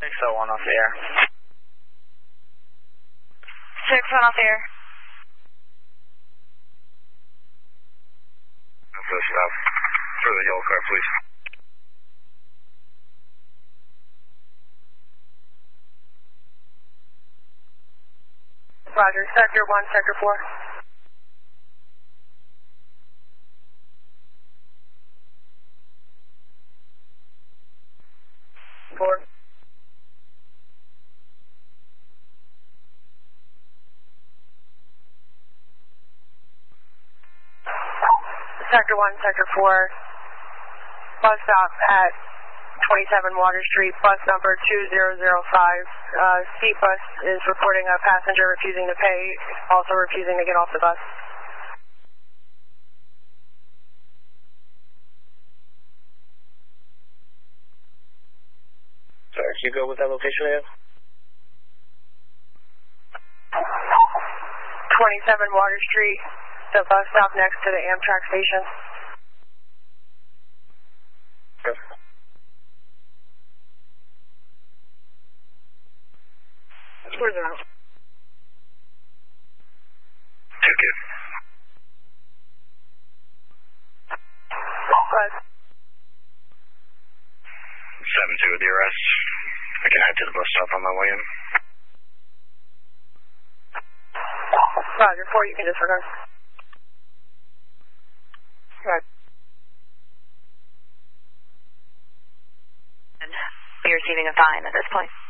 601 off the air. 601 off the air. Stop. For the yellow car, please. Roger. Sector 1, Sector 4. Sector 1, Sector 4, bus stop at 27 Water Street, bus number 2005. Seat bus is reporting a passenger refusing to pay, also refusing to get off the bus. Sorry, can you go with that location again? 27 Water Street, the bus stop next to the Amtrak station. Okay. Where's it out? Ticket. Bus. 7-2 with the arrest. I can head to the bus stop on my way in. Roger, 4, you can disregard. Right. You're receiving a fine at this point.